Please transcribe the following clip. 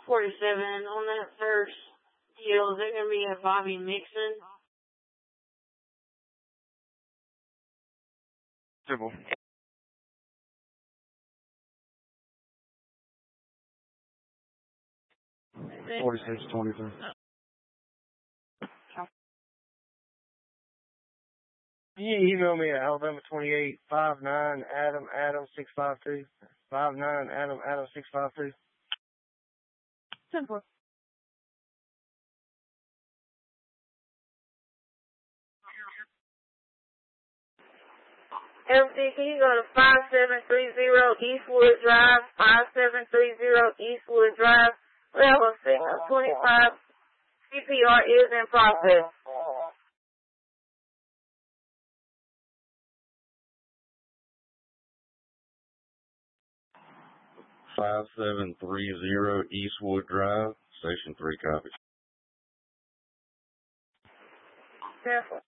47 on that first deal. Is it going to be a Bobby Mixon? Simple. 46-23. You email me at Alabama2859Adam652. 59Adam652. Simple. MC, can you go to 5730 Eastwood Drive, 5730 Eastwood Drive, level signal 25, CPR is in process. $5730 Eastwood Drive, Station 3 copies. Careful.